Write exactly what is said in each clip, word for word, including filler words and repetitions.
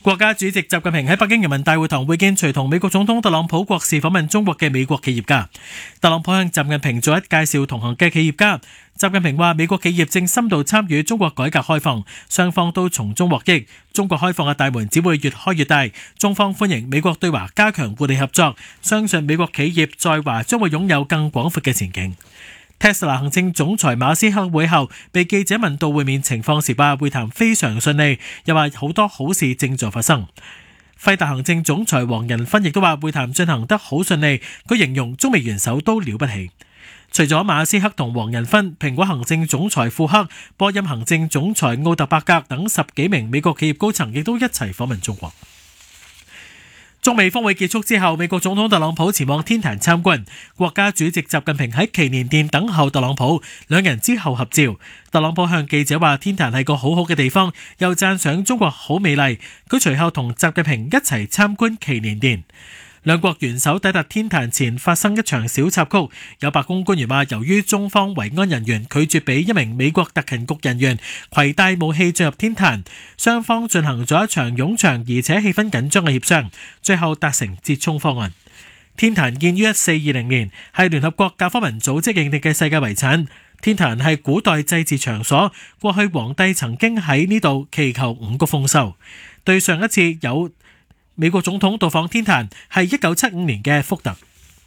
國家主席習近平喺北京人民大會堂會見隨同美國總統特朗普國事訪問中國嘅美國企業家。特朗普向習近平逐一介紹同行嘅企業家。習近平話：美國企業正深度參與中國改革開放，雙方都從中獲益。中國開放嘅大門只會越開越大。中方歡迎美國對華加強互利合作，相信美國企業在華將會擁有更廣闊嘅前景。Tesla 行政總裁馬斯克會後被記者問到會面情況時，話會談非常順利，又話好多好事正在發生。輝達行政總裁黃仁勳亦都話會談進行得好順利，佢形容中美元首都了不起。除咗馬斯克同黃仁勳，蘋果行政總裁庫克、波音行政總裁奧特伯格等十幾名美國企業高層亦都一齊訪問中國。中美峰會結束之後，美國總統特朗普前往天壇參觀，國家主席習近平喺祈年殿等候特朗普，兩人之後合照。特朗普向記者話：天壇係個好好嘅地方，又讚賞中國好美麗。佢隨後同習近平一齊參觀祈年殿。兩國元首抵達天壇前發生一場小插曲，有白宮官員話，由於中方維安人員拒絕俾一名美國特勤局人員攜帶武器進入天壇，雙方進行咗一場冗長而且氣氛緊張嘅協商，最後達成折衷方案。天壇建於一四二零年，係聯合國教科文組織認定嘅世界遺產。天壇係古代祭祀場所，過去皇帝曾經喺呢度祈求五穀豐收。對上一次有美國總統到訪天壇係一九七五年嘅福特。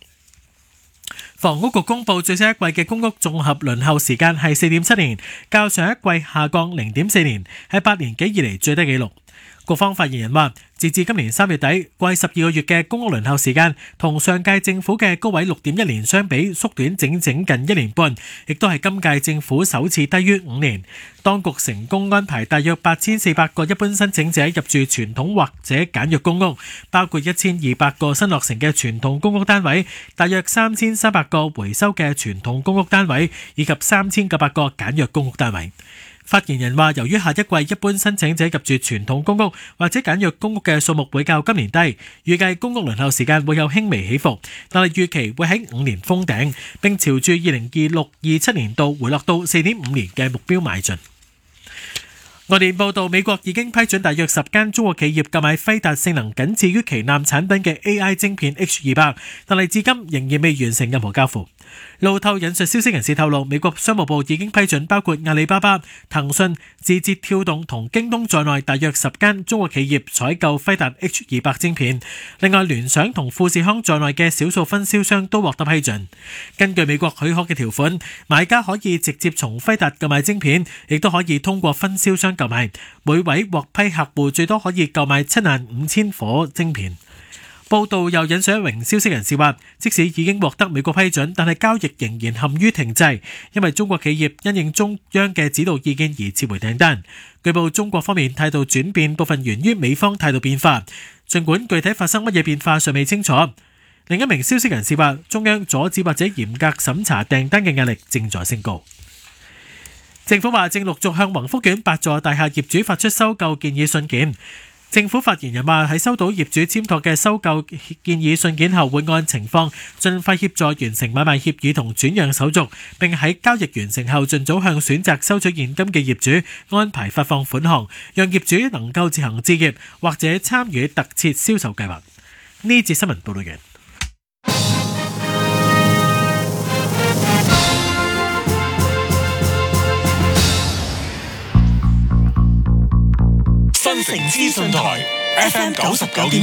房屋局公布最新一季嘅公屋綜合輪候時間係四點七年，較上一季下降零點四年，係八年幾以嚟最低紀錄。局方發言人話，截至今年三月底，過去十二個月嘅公屋輪候時間同上屆政府嘅高位六點一年相比，縮短整整近一年半，亦都係今屆政府首次低於五年。當局成功安排大約八千四百個一般申請者入住傳統或者簡約公屋，包括一千二百個新落成嘅傳統公屋單位，大約三千三百個回收嘅傳統公屋單位，以及三千九百個簡約公屋單位。發言人話，由於下一季一般申請者入住傳統公屋或者簡約公屋嘅數目會較今年低，預計公屋輪候時間會有輕微起伏，但係預期會喺五年封頂，並朝住二零二六二七年度回落到四點五年嘅目標邁進。外電報道，美國已經批准大約十間中國企業購買輝達性能僅次於旗艦產品嘅 A I 晶片 H 二百，但係至今仍然未完成任何交付。路透引述消息人士透露，美國商務部已經批准包括阿里巴巴、騰訊、字節跳動同京東在內大約十間中國企業採購輝達 H 二百晶片。另外，聯想同富士康在內嘅少數分銷商都獲得批准。根據美國許可嘅條款，買家可以直接從輝達購買晶片，亦都可以通過分銷商購買。每位獲批客戶最多可以購買七萬五千顆晶片。報道又引述一名消息人士話，即使已經獲得美國批准，但係交易仍然陷於停滯，因為中國企業因應中央嘅指導意見而撤回訂單。據報中國方面態度轉變，部分源於美方態度變化，儘管具體發生乜嘢變化尚未清楚。另一名消息人士話，中央阻止或者嚴格審查訂單嘅壓力正在升高。政府話正陸續向宏福苑八座大廈業主發出收購建議信件。政府發言人話，喺收到業主簽託嘅收購建議信件後，會按情況盡快協助完成買賣協議同轉讓手續，並喺交易完成後盡早向選擇收取現金嘅業主安排發放款項，讓業主能夠自行置業或者參與特設銷售計劃。呢節新聞報道完。 新城資訊台 F M 九十九點